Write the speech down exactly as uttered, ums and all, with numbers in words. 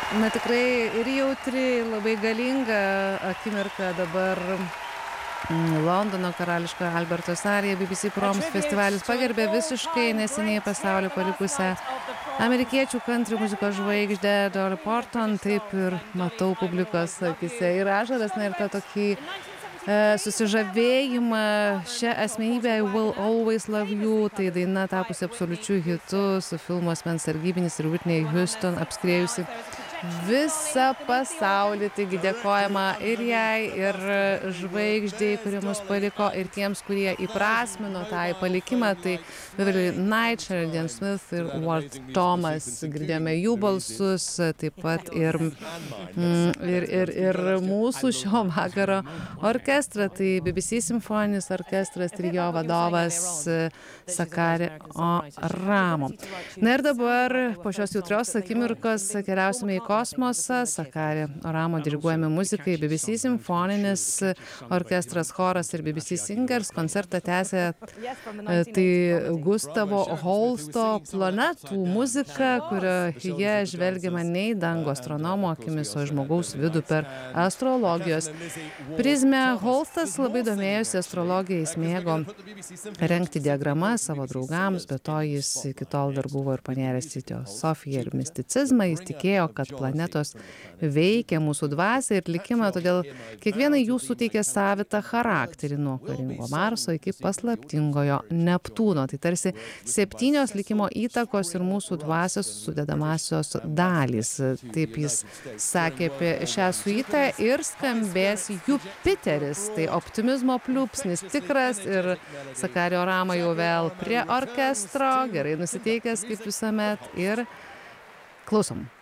Na tikrai ir jautri, ir labai galinga akimirka dabar mm, Londono karališkojo Alberto salėje. B B C Proms festivalis pagerbė visiškai neseniai pasaulį palikusią amerikiečių country muzikos žvaigždę Dolly Parton. Taip ir matau publikos akise ir ašaras, na ir tą tokį e, susižavėjimą šią asmenybę I Will Always Love You. Tai daina tapusi absoliučiu hitu, su filmo Asmens sargybinis ir Whitney Houston apskriejusi visą pasaulį. Taigi dėkojama ir jai, ir žvaigždžiai, kuri mus paliko, ir tiems, kurie įprasmino tą palikimą. Tai Beverly Knight, Sheridan Smith ir Ward Thomas. Girdėjome jų balsus, taip pat ir, mm, ir, ir, ir mūsų šio vakaro orkestrą. Tai B B C simfoninis orkestras ir jo vadovas Sakari Oramo. Na ir dabar po šios jautrios akimirkos keliausime į kosmosą. Sakari Oramo diriguojami muzikai, B B C simfoninis orkestras, choras ir B B C Singers. Koncertą tęsė tai Gustavo Holsto Planetų muzika, kurioje žvelgiama ne į dangų astronomo akimis, o žmogaus vidų per astrologijos prizmę. Holstas labai domėjosi astrologija, jis mėgo rengti diagramas savo draugams, bet to jis iki tol dar buvo ir panėręs į teosofiją ir misticizmą. Jis tikėjo, kad planetos veikia mūsų dvasią ir likimą, todėl kiekvienai jų suteikia savitą charakterį, nuo karingo Marso iki paslaptingojo Neptūno. Tai tarsi septynios likimo įtakos ir mūsų dvasios sudedamasios dalys. Taip jis sakė apie šią suitą. Ir skambės Jupiteris, tai optimizmo pliūpsnis tikras, ir Sakari Oramo jau vėl prie orkestro, gerai nusiteikęs kaip visuomet, ir klausom.